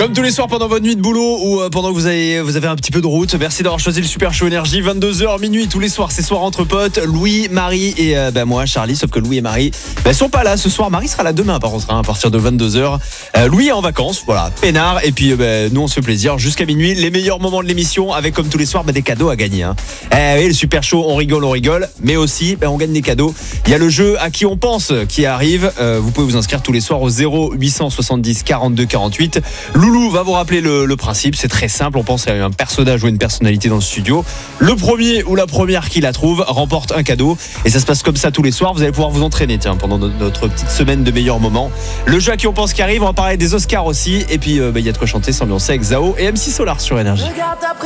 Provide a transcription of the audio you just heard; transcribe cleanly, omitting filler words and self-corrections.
Comme tous les soirs pendant votre nuit de boulot ou pendant que vous avez un petit peu de route, merci d'avoir choisi le Super Show Énergie. 22h minuit tous les soirs, c'est soir entre potes. Louis, Marie et moi Charlie, sauf que Louis et Marie sont pas là ce soir. Marie sera là demain par contre à partir de 22h. Louis est en vacances, voilà, peinard. Et puis nous on se fait plaisir jusqu'à minuit. Les meilleurs moments de l'émission avec comme tous les soirs des cadeaux à gagner. Oui, le Super Show, on rigole, mais aussi on gagne des cadeaux. Il y a le jeu À qui on pense qui arrive. Vous pouvez vous inscrire tous les soirs au 0870 42 48. Loulou va vous rappeler le principe, c'est très simple, on pense à un personnage ou une personnalité dans le studio. Le premier ou la première qui la trouve remporte un cadeau et ça se passe comme ça tous les soirs, vous allez pouvoir vous entraîner pendant notre petite semaine de meilleurs moments. Le jeu À qui on pense qui arrive, on va parler des Oscars aussi et puis il y a de quoi chanter, s'ambiancer avec Zao et MC Solar sur Énergie.